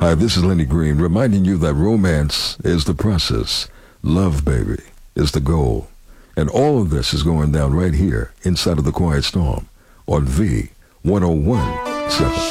Hi, this is Lenny Green reminding you that romance is the process. Love, baby, is the goal. And all of this is going down right here inside of the Quiet Storm on V1017.